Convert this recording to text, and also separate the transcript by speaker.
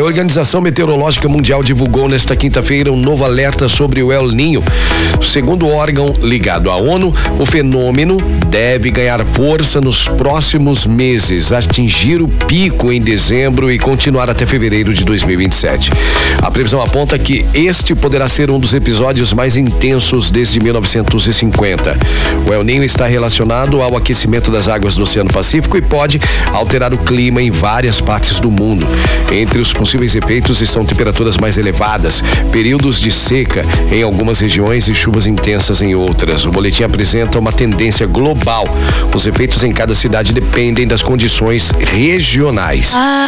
Speaker 1: Organização Meteorológica Mundial divulgou nesta quinta-feira um novo alerta sobre o El Niño. Segundo o órgão ligado à ONU, o fenômeno deve ganhar força nos próximos meses, atingir o pico em dezembro e continuar até fevereiro de 2027. A previsão aponta que este poderá ser um dos episódios mais intensos desde 1950. O El Niño está relacionado ao aquecimento das águas do Oceano Pacífico e pode alterar o clima em várias partes do mundo. Entre os possíveis efeitos estão temperaturas mais elevadas, períodos de seca em algumas regiões e chuvas intensas em outras. O boletim apresenta uma tendência global. Os efeitos em cada cidade dependem das condições regionais.